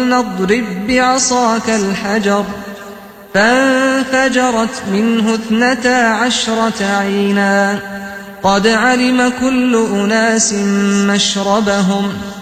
قُلْنَا اضْرِب بِّعَصَاكَ الْحَجَرَ فانفجرت منه 12 عينا قد علم كل أناس مشربهم